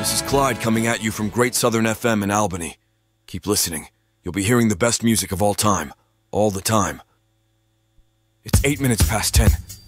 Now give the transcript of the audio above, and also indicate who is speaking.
Speaker 1: This is Clyde coming at you from Great Southern FM in Albany. Keep listening. You'll be hearing the best music of all time. All the time. It's 8 minutes past 10.